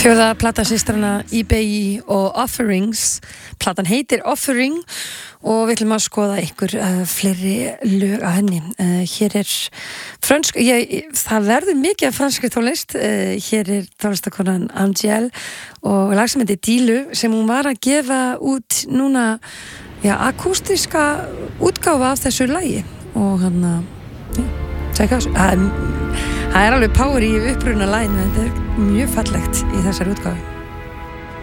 Fjórða plata systrana eBay og Offerings. Platan heitir Offering og við ætlum að skoða ykkur fleiri lög að henni. Hér frönsk, það verður mikið af franskri tónlist. Hér tónlistakonan Angèle og lag sem heitir Dílu sem hún var að gefa út núna, akústiska útgáfa af þessu lagi og hann tjekka þessu. Það alveg power í uppruna laginu, þetta mjög fallegt í þessari útgáfu.